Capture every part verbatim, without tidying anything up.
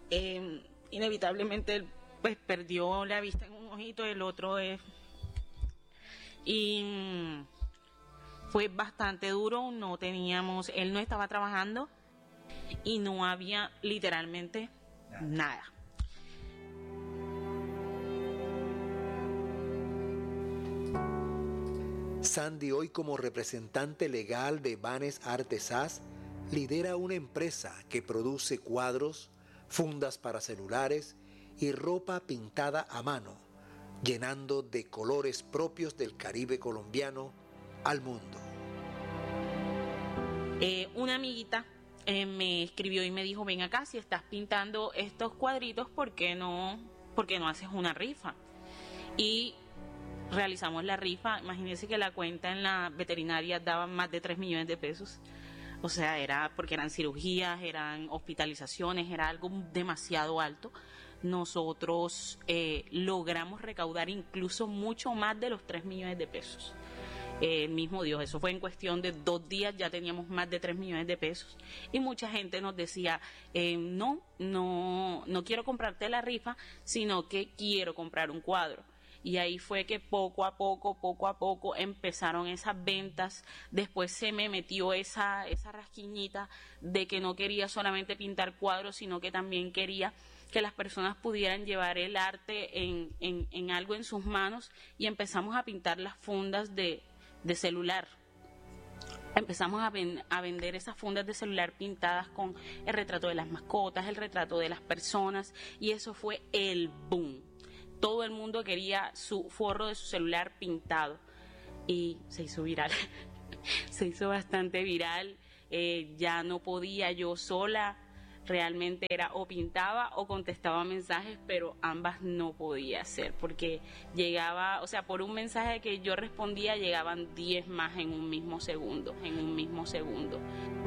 eh, inevitablemente él pues perdió la vista en un ojito, el otro es... Y fue bastante duro, no teníamos, él no estaba trabajando y no había literalmente nada. Sandy, hoy como representante legal de Vanes Artesás, lidera una empresa que produce cuadros, fundas para celulares y ropa pintada a mano, llenando de colores propios del Caribe colombiano al mundo. Eh, una amiguita eh, me escribió y me dijo, ven acá, si estás pintando estos cuadritos, ¿por qué no, por qué no haces una rifa? Y realizamos la rifa. Imagínense que la cuenta en la veterinaria daba más de tres millones de pesos. O sea, era porque eran cirugías, eran hospitalizaciones, era algo demasiado alto. Nosotros eh, logramos recaudar incluso mucho más de los tres millones de pesos. Eh, el mismo Dios, eso fue en cuestión de dos días, ya teníamos más de tres millones de pesos. Y mucha gente nos decía, eh, no, no, no quiero comprarte la rifa, sino que quiero comprar un cuadro. Y ahí fue que poco a poco, poco a poco empezaron esas ventas. Después se me metió esa, esa rasquiñita de que no quería solamente pintar cuadros, sino que también quería que las personas pudieran llevar el arte en, en, en algo en sus manos, y empezamos a pintar las fundas de, de celular. Empezamos a, ven, a vender esas fundas de celular pintadas con el retrato de las mascotas, el retrato de las personas, y eso fue el boom. Todo el mundo quería su forro de su celular pintado y se hizo viral. Se hizo bastante viral. Eh, ya no podía yo sola. Realmente era o pintaba o contestaba mensajes, pero ambas no podía hacer porque llegaba, o sea, por un mensaje que yo respondía llegaban diez más en un mismo segundo, en un mismo segundo.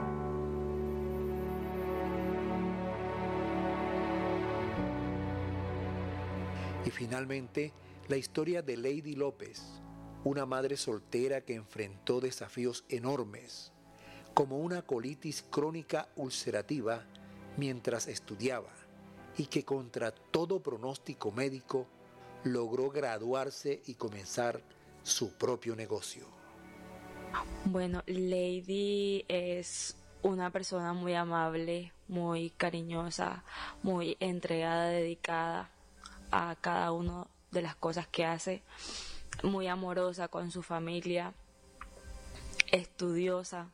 Y finalmente, la historia de Lady López, una madre soltera que enfrentó desafíos enormes, como una colitis crónica ulcerativa mientras estudiaba, y que contra todo pronóstico médico logró graduarse y comenzar su propio negocio. Bueno, Lady es una persona muy amable, muy cariñosa, muy entregada, dedicada a cada una de las cosas que hace, muy amorosa con su familia, estudiosa.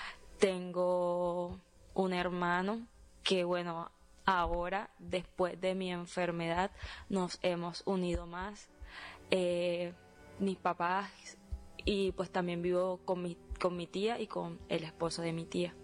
Tengo un hermano que, bueno, ahora, después de mi enfermedad, nos hemos unido más. Eh, mis papás, y pues también vivo con mi, con mi tía y con el esposo de mi tía.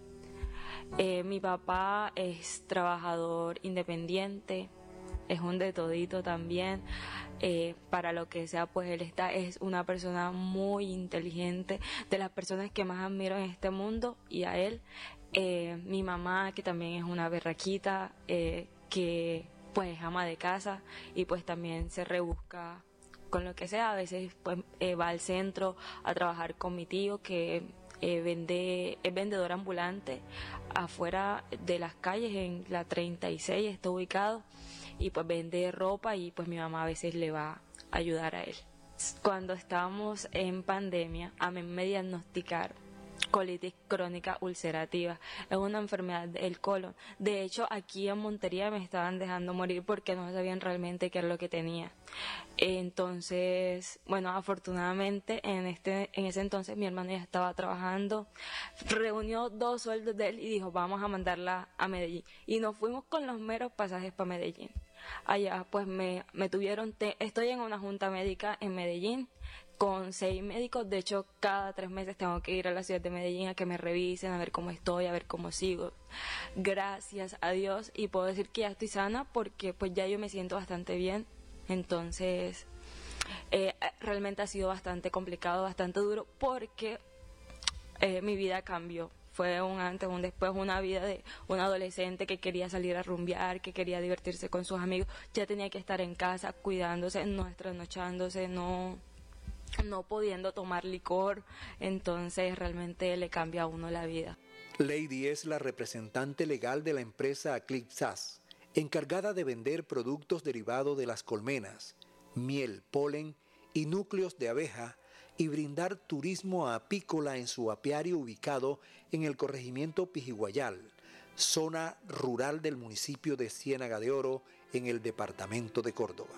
Eh, mi papá es trabajador independiente, es un de todito también, eh, para lo que sea, pues él está, es una persona muy inteligente, de las personas que más admiro en este mundo, y a él, eh, mi mamá, que también es una berraquita, eh, que pues es ama de casa y pues también se rebusca con lo que sea. A veces pues eh, va al centro a trabajar con mi tío, que eh, vende, es vendedor ambulante afuera de las calles, en la treinta y seis está ubicado, y pues vende ropa, y pues mi mamá a veces le va a ayudar a él. Cuando estábamos en pandemia, a mí me diagnosticaron colitis crónica ulcerativa. Es una enfermedad del colon. De hecho, aquí en Montería me estaban dejando morir porque no sabían realmente qué era lo que tenía. Entonces, bueno, afortunadamente en este en ese entonces mi hermano ya estaba trabajando, reunió dos sueldos de él y dijo, vamos a mandarla a Medellín. Y nos fuimos con los meros pasajes para Medellín. Allá pues me, me tuvieron, te, estoy en una junta médica en Medellín con seis médicos. De hecho, cada tres meses tengo que ir a la ciudad de Medellín a que me revisen, a ver cómo estoy, a ver cómo sigo. Gracias a Dios, y puedo decir que ya estoy sana porque pues ya yo me siento bastante bien. Entonces, eh, realmente ha sido bastante complicado, bastante duro, porque eh, mi vida cambió. Fue un antes, un después, una vida de un adolescente que quería salir a rumbear, que quería divertirse con sus amigos. Ya tenía que estar en casa cuidándose, no trasnochándose, no, no pudiendo tomar licor. Entonces realmente le cambia a uno la vida. Lady es la representante legal de la empresa Eclipse S A S, encargada de vender productos derivados de las colmenas, miel, polen y núcleos de abeja, y brindar turismo apícola en su apiario ubicado en el corregimiento Pijiguayal, zona rural del municipio de Ciénaga de Oro, en el departamento de Córdoba.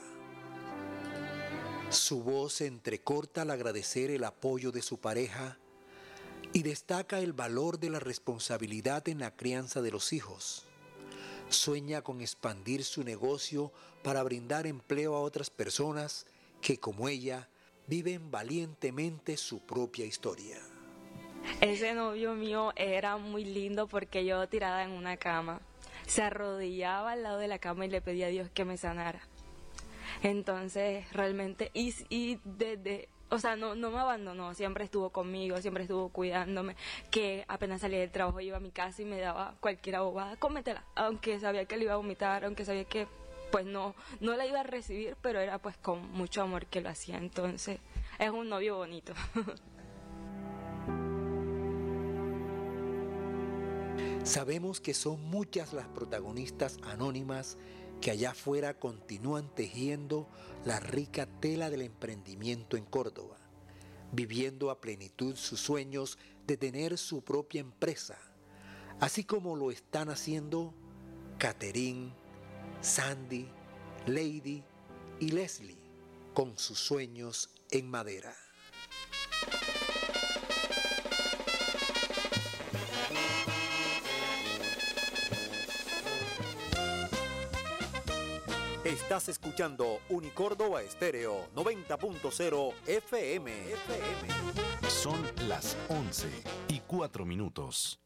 Su voz entrecorta al agradecer el apoyo de su pareja y destaca el valor de la responsabilidad en la crianza de los hijos. Sueña con expandir su negocio para brindar empleo a otras personas que, como ella, viven valientemente su propia historia. Ese novio mío era muy lindo porque yo tirada en una cama, se arrodillaba al lado de la cama y le pedía a Dios que me sanara. Entonces, realmente, y, y desde, o sea, no, no me abandonó, siempre estuvo conmigo, siempre estuvo cuidándome, que apenas salía del trabajo iba a mi casa y me daba cualquier bobada, cómetela, aunque sabía que le iba a vomitar, aunque sabía que pues no, no la iba a recibir, pero era pues con mucho amor que lo hacía. Entonces es un novio bonito. Sabemos que son muchas las protagonistas anónimas que allá afuera continúan tejiendo la rica tela del emprendimiento en Córdoba, viviendo a plenitud sus sueños de tener su propia empresa, así como lo están haciendo Catherine, Sandy, Lady y Leslie, con sus sueños en madera. Estás escuchando Unicórdoba Estéreo noventa punto cero F M. F M. Son las once y cuatro minutos.